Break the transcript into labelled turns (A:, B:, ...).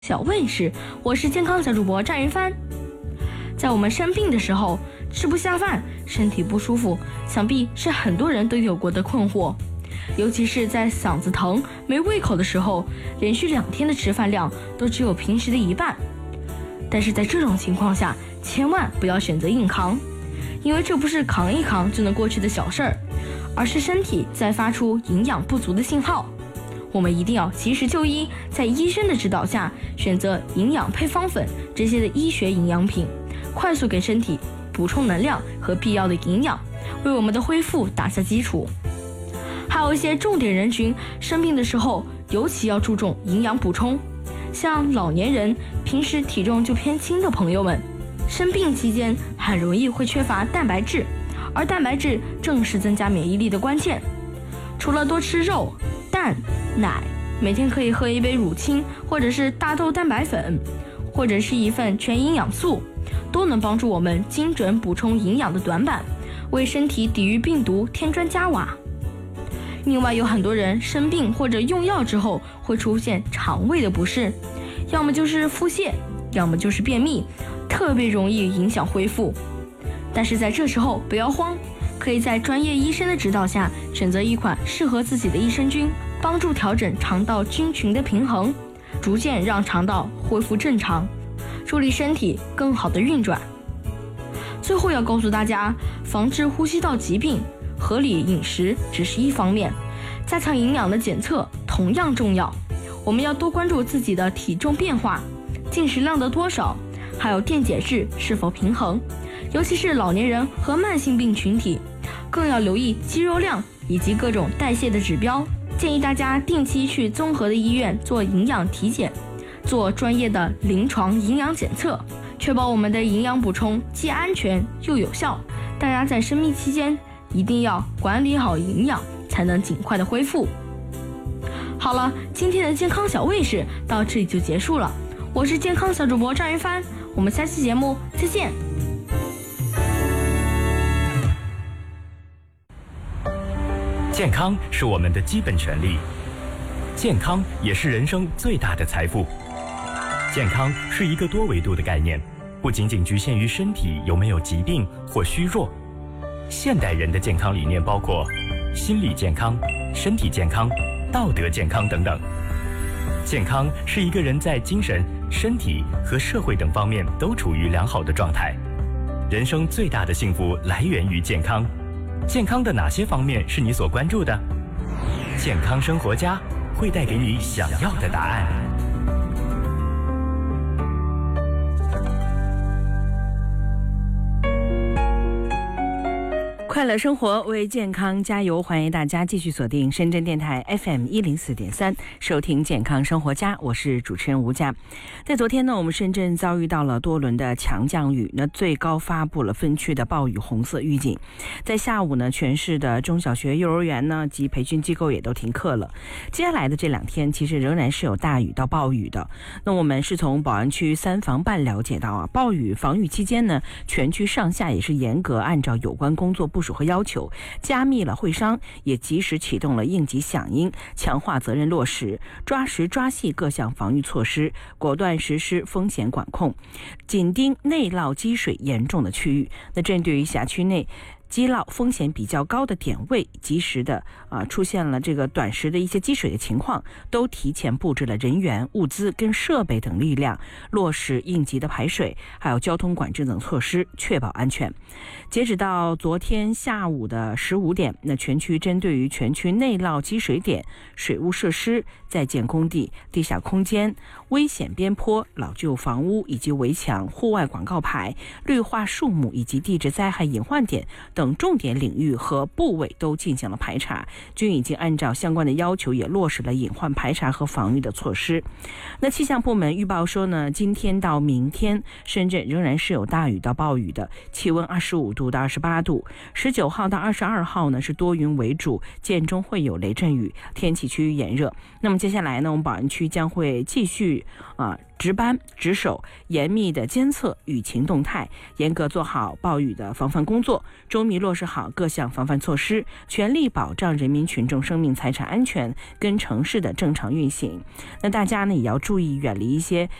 A: 小卫士，我是健康小主播战云帆。在我们生病的时候，吃不下饭，身体不舒服，想必是很多人都有过的困惑。尤其是在嗓子疼、没胃口的时候，连续2天的吃饭量都只有平时的1半。但是在这种情况下，千万不要选择硬扛，因为这不是扛一扛就能过去的小事儿，而是身体在发出营养不足的信号。我们一定要及时就医，在医生的指导下选择营养配方粉这些的医学营养品，快速给身体补充能量和必要的营养，为我们的恢复打下基础。还有一些重点人群生病的时候尤其要注重营养补充，像老年人、平时体重就偏轻的朋友们，生病期间很容易会缺乏蛋白质，而蛋白质正是增加免疫力的关键。除了多吃肉、蛋、奶，每天可以喝1杯乳清，或者是大豆蛋白粉，或者是一份全营养素，都能帮助我们精准补充营养的短板，为身体抵御病毒添砖加瓦。另外有很多人生病或者用药之后会出现肠胃的不适，要么就是腹泻，要么就是便秘，特别容易影响恢复。但是在这时候不要慌，可以在专业医生的指导下选择一款适合自己的益生菌，帮助调整肠道菌群的平衡，逐渐让肠道恢复正常，助力身体更好的运转。最后要告诉大家，防治呼吸道疾病，合理饮食只是一方面，加强营养的检测同样重要。我们要多关注自己的体重变化、进食量的多少，还有电解质是否平衡，尤其是老年人和慢性病群体，更要留意肌肉量以及各种代谢的指标。建议大家定期去综合的医院做营养体检，做专业的临床营养检测，确保我们的营养补充既安全又有效。大家在生病期间一定要管理好营养，才能尽快的恢复。好了，今天的健康小卫士到这里就结束了，我是健康小主播张云帆，我们下期节目再见。
B: 健康是我们的基本权利，健康也是人生最大的财富。健康是一个多维度的概念，不仅仅局限于身体有没有疾病或虚弱。现代人的健康理念包括心理健康、身体健康、道德健康等等。健康是一个人在精神、身体和社会等方面都处于良好的状态。人生最大的幸福来源于健康。健康的哪些方面是你所关注的？健康生活家会带给你想要的答案。
C: 快乐生活，为健康加油！欢迎大家继续锁定深圳电台 FM104.3，收听健康生活家，我是主持人吴佳。在昨天呢，我们深圳遭遇到了多轮的强降雨，那最高发布了分区的暴雨红色预警。在下午呢，全市的中小学、幼儿园呢及培训机构也都停课了。接下来的这2天，其实仍然是有大雨到暴雨的。那我们是从宝安区3防办了解到暴雨防御期间呢，全区上下也是严格按照有关工作部署和要求，加密了会商，也及时启动了应急响应，强化责任落实，抓实抓细各项防御措施，果断实施风险管控，紧盯内涝积水严重的区域。那针对于辖区内积涝风险比较高的点位，及时的出现了这个短时的一些积水的情况，都提前布置了人员、物资跟设备等力量，落实应急的排水，还有交通管制等措施，确保安全。截止到昨天下午的15点，那全区针对于全区内涝积水点、水务设施、在建工地、地下空间、危险边坡、老旧房屋以及围墙、户外广告牌、绿化树木以及地质灾害隐患点等重点领域和部位都进行了排查，均已经按照相关的要求也落实了隐患排查和防御的措施。那气象部门预报说呢，今天到明天深圳仍然是有大雨到暴雨的，气温25度到28度。19号到22号呢是多云为主，间中会有雷阵雨，天气趋于炎热。那么接下来呢，我们宝安区将会继续值班值守，严密的监测雨情动态，严格做好暴雨的防范工作，周密落实好各项防范措施，全力保障人民群众生命财产安全跟城市的正常运行。那大家呢也要注意远离一些